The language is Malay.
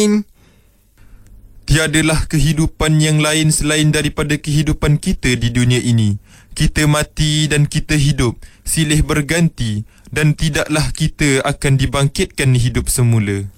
Amin. Tiadalah kehidupan yang lain selain daripada kehidupan kita di dunia ini. Kita mati dan kita hidup, silih berganti, dan tidaklah kita akan dibangkitkan hidup semula.